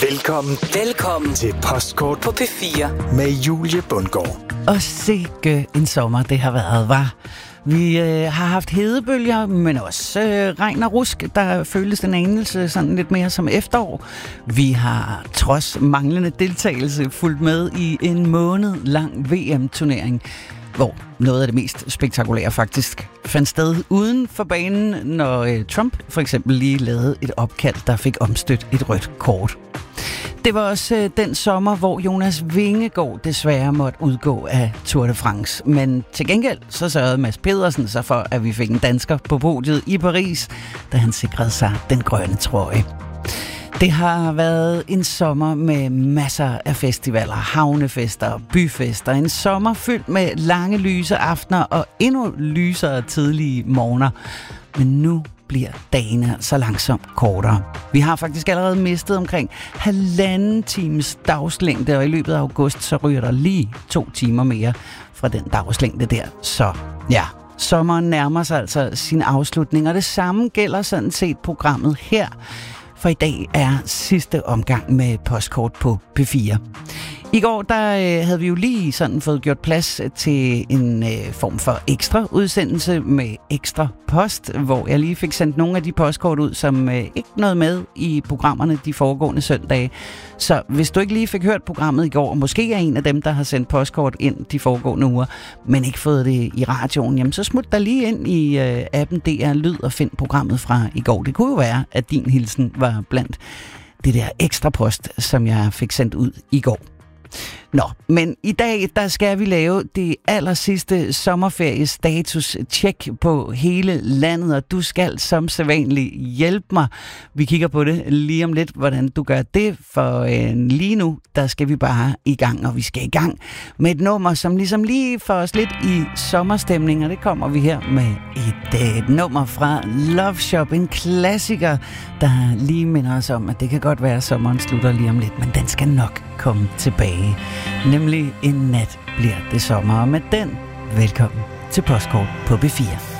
Velkommen til Postkort på P4 med Julie Bundgaard. Og sikke en sommer det har været, var. Vi har haft hedebølger, men også regn og rusk, der føles den anelse sådan lidt mere som efterår. Vi har trods manglende deltagelse fulgt med i en måned lang VM-turnering, hvor noget af det mest spektakulære faktisk fandt sted uden for banen, når Trump for eksempel lige lavede et opkald, der fik omstødt et rødt kort. Det var også den sommer, hvor Jonas Vingegaard desværre måtte udgå af Tour de France. Men til gengæld så sørgede Mads Pedersen sig for, at vi fik en dansker på podiet i Paris, da han sikrede sig den grønne trøje. Det har været en sommer med masser af festivaler, havnefester og byfester. En sommer fyldt med lange lyse aftener og endnu lysere tidlige morgener. Men nu bliver dagene så langsomt kortere. Vi har faktisk allerede mistet omkring 1,5 times dagslængde, og i løbet af august så ryger der lige 2 timer mere fra den dagslængde der. Så ja, sommeren nærmer sig altså sin afslutning, og det samme gælder sådan set programmet her. For i dag er sidste omgang med postkort på P4. I går der havde vi jo lige sådan fået gjort plads til en form for ekstra udsendelse med ekstra post, hvor jeg lige fik sendt nogle af de postkort ud, som ikke nåede med i programmerne de foregående søndage. Så hvis du ikke lige fik hørt programmet i går, og måske er en af dem, der har sendt postkort ind de foregående uger, men ikke fået det i radioen, jamen så smut der lige ind i appen DR Lyd og find programmet fra i går. Det kunne jo være, at din hilsen var blandt det der ekstra post, som jeg fik sendt ud i går. Nå, men i dag, der skal vi lave det allersidste sommerferiestatus-tjek på hele landet, og du skal som sædvanligt hjælpe mig. Vi kigger på det lige om lidt, hvordan du gør det, for lige nu, der skal vi bare i gang, og vi skal i gang med et nummer, som ligesom lige får os lidt i sommerstemning, og det kommer vi her med et nummer fra Love Shop, en klassiker, der lige minder os om, at det kan godt være, at sommeren slutter lige om lidt, men den skal nok komme tilbage. Nemlig en nat bliver det sommer, og med den velkommen til Postkort på P4.